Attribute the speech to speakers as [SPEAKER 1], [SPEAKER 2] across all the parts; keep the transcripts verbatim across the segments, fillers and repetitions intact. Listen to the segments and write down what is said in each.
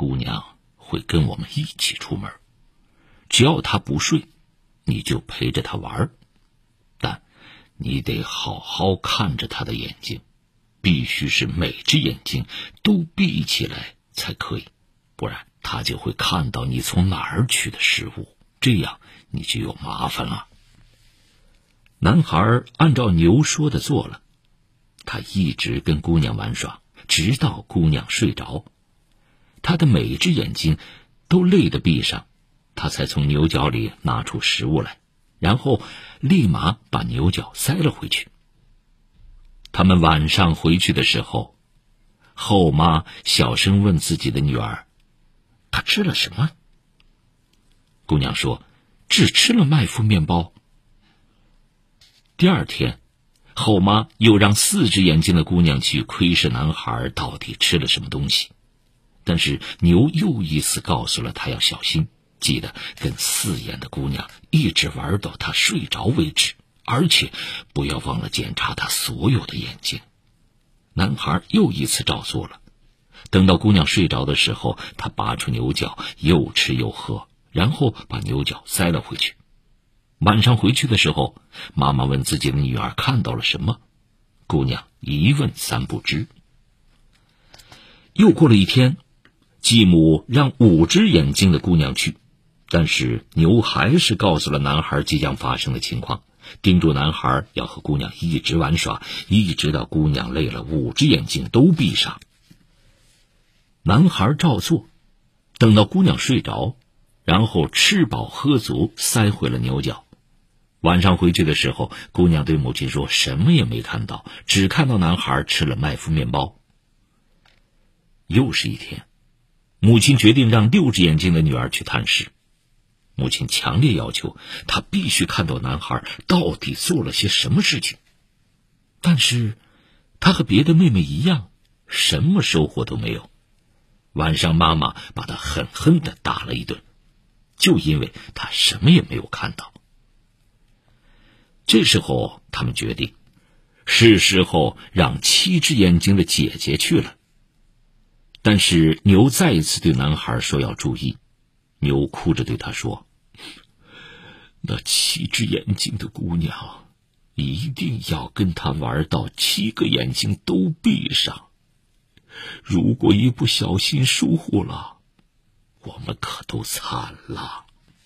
[SPEAKER 1] 姑娘会跟我们一起出门，只要她不睡，你就陪着她玩，但你得好好看着她的眼睛，必须是每只眼睛都闭起来才可以，不然她就会看到你从哪儿取的食物，这样你就有麻烦了。男孩按照牛说的做了，他一直跟姑娘玩耍，直到姑娘睡着。他的每只眼睛都累得闭上，他才从牛角里拿出食物来，然后立马把牛角塞了回去。他们晚上回去的时候，后妈小声问自己的女儿：“她吃了什么？”姑娘说：“只吃了麦麸面包。”第二天，后妈又让四只眼睛的姑娘去窥视男孩到底吃了什么东西，但是牛又一次告诉了他要小心，记得跟四眼的姑娘一直玩到她睡着为止，而且不要忘了检查她所有的眼睛。男孩又一次照做了。等到姑娘睡着的时候，他拔出牛角，又吃又喝，然后把牛角塞了回去。晚上回去的时候，妈妈问自己的女儿看到了什么，姑娘一问三不知。又过了一天，继母让五只眼睛的姑娘去，但是牛还是告诉了男孩即将发生的情况，叮嘱男孩要和姑娘一直玩耍，一直到姑娘累了，五只眼睛都闭上。男孩照做，等到姑娘睡着，然后吃饱喝足，塞回了牛角。晚上回去的时候，姑娘对母亲说什么也没看到，只看到男孩吃了麦麸面包。又是一天，母亲决定让六只眼睛的女儿去探视。母亲强烈要求她必须看到男孩到底做了些什么事情，但是她和别的妹妹一样，什么收获都没有。晚上妈妈把她狠狠地打了一顿，就因为她什么也没有看到。这时候他们决定，是时候让七只眼睛的姐姐去了。但是牛再一次对男孩说要注意，牛哭着对他说：“那七只眼睛的姑娘一定要跟他玩到七个眼睛都闭上，如果一不小心疏忽了，我们可都惨了。”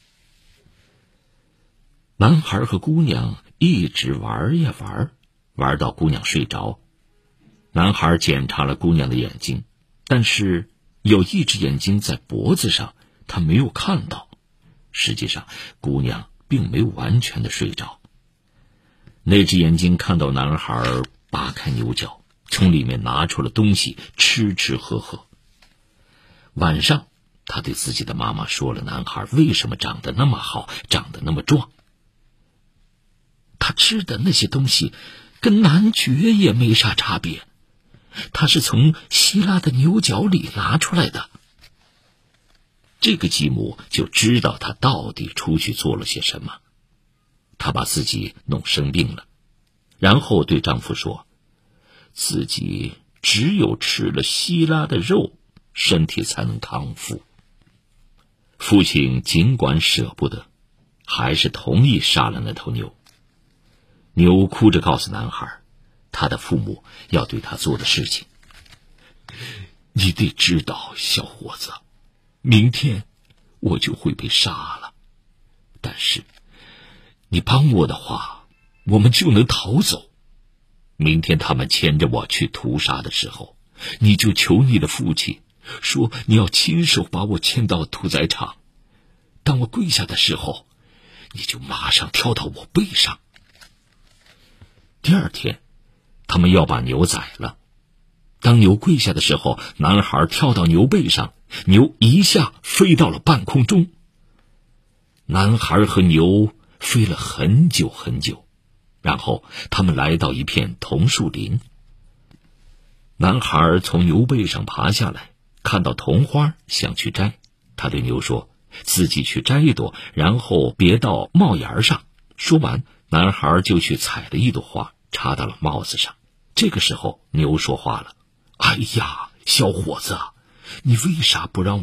[SPEAKER 1] 男孩和姑娘一直玩呀玩，玩到姑娘睡着。男孩检查了姑娘的眼睛，但是有一只眼睛在脖子上，他没有看到。实际上，姑娘并没有完全的睡着。那只眼睛看到男孩扒开牛角，从里面拿出了东西，吃吃喝喝。晚上，他对自己的妈妈说了男孩为什么长得那么好，长得那么壮。他吃的那些东西跟男爵也没啥差别，他是从希拉的牛角里拿出来的。这个继母就知道他到底出去做了些什么，他把自己弄生病了，然后对丈夫说，自己只有吃了希拉的肉，身体才能康复。父亲尽管舍不得，还是同意杀了那头牛。牛哭着告诉男孩，他的父母要对他做的事情。你得知道，小伙子，明天我就会被杀了，但是你帮我的话，我们就能逃走。明天他们牵着我去屠杀的时候，你就求你的父亲，说你要亲手把我牵到屠宰场。当我跪下的时候，你就马上跳到我背上。第二天，他们要把牛宰了。当牛跪下的时候，男孩跳到牛背上，牛一下飞到了半空中。男孩和牛飞了很久很久，然后他们来到一片桐树林。男孩从牛背上爬下来，看到桐花想去摘，他对牛说，自己去摘一朵，然后别到帽檐上。说完，男孩就去采了一朵花，插到了帽子上。这个时候牛说话了，哎呀，小伙子，你为啥不让